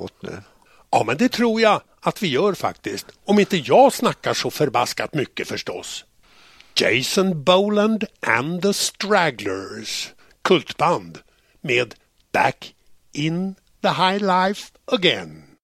något nu? Ja, men det tror jag att vi gör faktiskt. Om inte jag snackar så förbaskat mycket förstås. Jason Boland and the Stragglers. Kultband med Back in the High Life Again.